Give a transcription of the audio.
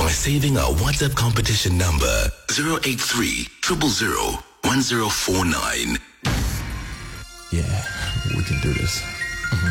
by saving our WhatsApp competition number 083 000 1049. Yeah, we can do this.